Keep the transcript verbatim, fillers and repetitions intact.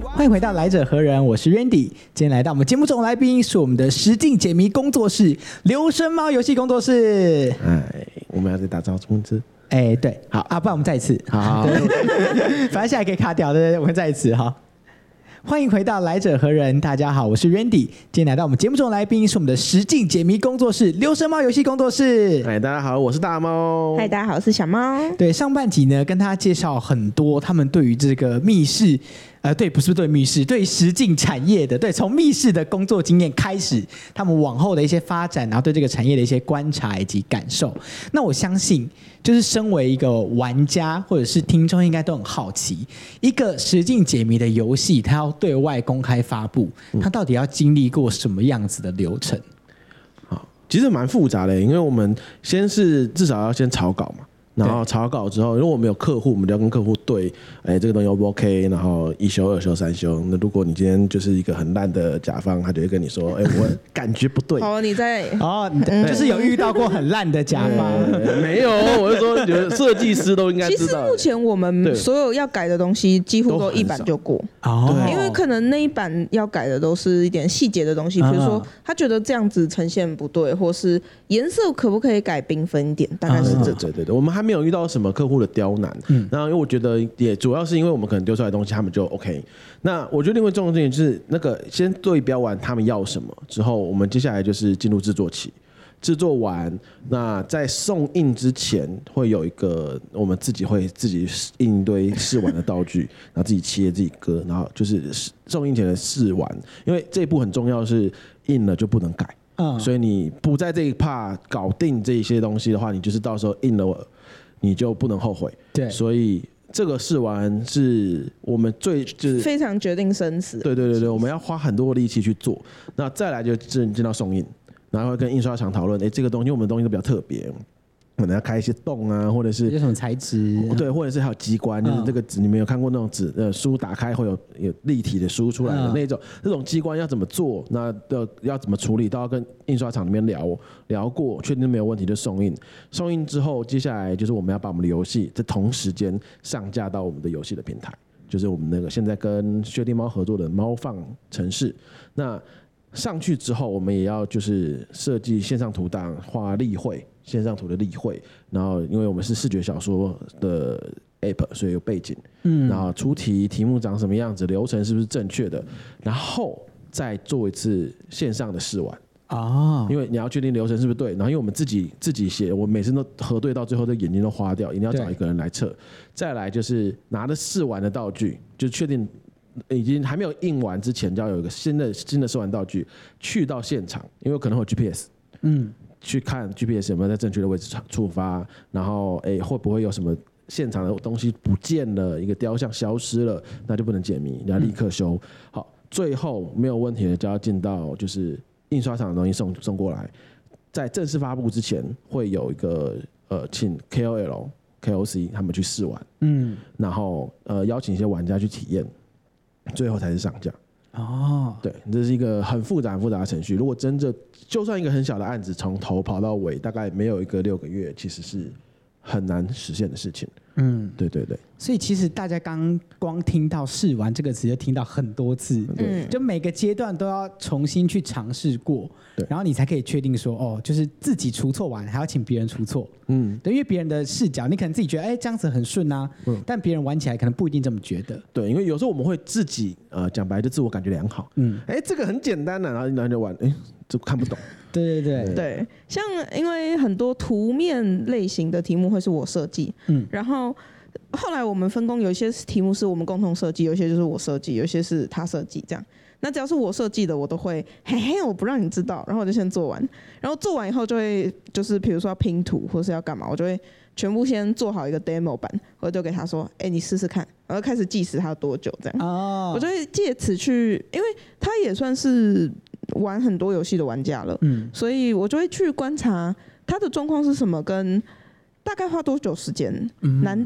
欢迎回到来者何人，我是 Randy。今天来到我们节目中的来宾是我们的实境解谜工作室流声猫游戏工作室。 哎，我们要再打招呼之。 哎，对，好啊，不然我们再一次。 好，好好反正现在可以卡掉，对对对，我们再一次好。欢迎回到来者何人，大家好，我是 Randy。今天来到我们节目中的来宾是我们的实境解谜工作室流声猫游戏工作室。 哎，大家好，我是大猫。 嗨，大家好，我是小猫。 对，上半集呢，跟大家介绍很多他们对于这个密室。呃，对，不是对密室，对实境产业的，对，从密室的工作经验开始，他们往后的一些发展，然后对这个产业的一些观察以及感受。那我相信，就是身为一个玩家或者是听众，应该都很好奇，一个实境解谜的游戏，它要对外公开发布，它到底要经历过什么样子的流程？ 好，其实蛮复杂的，因为我们先是至少要先草稿嘛。然后草稿之后，如果我们有客户，我们就要跟客户对，哎，这个东西 O 不 OK？ 然后一修、二修、三修。那如果你今天就是一个很烂的甲方，他就会跟你说，哎，我感觉不对。 好，你在哦，就是有遇到过很烂的甲方？ 嗯、没有，我是说，觉得设计师都应该知道。 其实目前我们所有要改的东西，几乎都一版就过。 哦， 因为可能那一版要改的都是一点细节的东西，比如说他觉得这样子呈现不对，或是颜色可不可以改缤纷一点，大概是这种。 对对对，我们还没有遇到什么客户的刁难，嗯，然后因为我觉得也主要是因为我们可能丢出来的东西他们就 OK。那我觉得另外重要的就是那个先对标完他们要什么之后，我们接下来就是进入制作期。制作完，那在送印之前会有一个我们自己会自己印一堆试玩的道具，然后自己切自己割，然后就是送印前的试玩，因为这一步很重要，是印了就不能改。嗯，所以你不在这一 part 搞定这些东西的话，你就是到时候印了。你就不能后悔，对，所以这个试完是我们最就是非常决定生死， 对对对对，我们要花很多力气去做。那再来就进进到送印，然后会跟印刷厂讨论，哎，这个东西我们的东西都比较特别，可能要开一些洞啊，或者是有什么材质， 对，或者是还有机关，就是这个纸，你们有看过那种纸呃书打开会有有立体的书出来的那种，那种机关要怎么做，那的要怎么处理，都要跟印刷厂里面聊聊过，确定没有问题就送印。送印之后，接下来就是我们要把我们的游戏在同时间上架到我们的游戏的平台，就是我们那个现在跟薛定猫合作的猫放程式。那上去之后，我们也要就是设计线上图档，画例会。线上图的例会，然后因为我们是视觉小说的 app， 所以有背景，嗯，然后出题题目长什么样子，流程是不是正确的，然后再做一次线上的试玩啊，因为你要确定流程是不是对，然后因为我们自己自己写，我每次都核对到最后，的眼睛都花掉，一定要找一个人来测。再来就是拿着试玩的道具，就确定已经还没有印完之前，就要有一个新的新的试玩道具去到现场，因为可能会有 G P S， 嗯。去看 G P S 有没有在正确的位置触发，然后哎会不会有什么现场的东西不见了，一个雕像消失了，那就不能解谜，你要立刻修。好，最后没有问题的就要进到就是印刷厂的东西送送过来，在正式发布之前会有一个呃请 K O L、K O C 他们去试玩，嗯，然后呃邀请一些玩家去体验，最后才是上架。哦，对，这是一个很复杂很复杂的程序。如果真的就算一个很小的案子，从头跑到尾，大概没有一个六个月，其实是很难实现的事情。嗯，对对对。 所以其实大家刚光听到试玩这个词就听到很多次，嗯，就每个阶段都要重新去尝试过，然后你才可以确定说，哦，就是自己出错完还要请别人出错，嗯，对，因为别人的视角，你可能自己觉得，哎，这样子很顺啊，嗯，但别人玩起来可能不一定这么觉得， 对，因为有时候我们会自己，呃，讲白就自我感觉良好，嗯，哎，这个很简单的、啊，然后然后就玩，哎，就看不懂。 对对对对，像因为很多图面类型的题目会是我设计，嗯，然后后来我们分工，有一些题目是我们共同设计，有一些就是我设计，有一些是他设计，这样。那只要是我设计的，我都会嘿嘿，我不让你知道，然后我就先做完，然后做完以后就会就是比如说要拼图或是要干嘛，我就会全部先做好一个 demo 版，我就给他说，哎、欸，你试试看，然后开始计时他有多久这样。哦，我就会借此去，因为他也算是玩很多游戏的玩家了，嗯，所以我就会去观察他的状况是什么，跟大概花多久时间，嗯、难